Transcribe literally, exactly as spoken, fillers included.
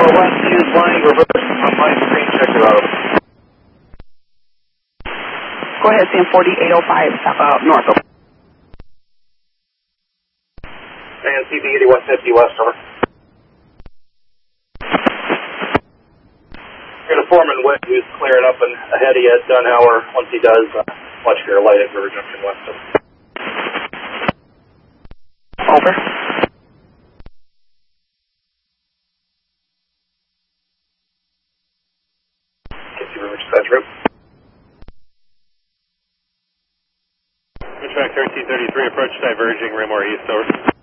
one two flying reverse on my screen, check it out. Go ahead, C M forty-eight oh five, south, uh, north. And C B eighty-one fifty west, over. Got a foreman wet who's clearing up and ahead of you at Dunhauer. Once he does, uh, watch for your light at River Junction west. Over. Kitsy River dispatch route. Track thirteen thirty-three, approach diverging, Rimore East, over.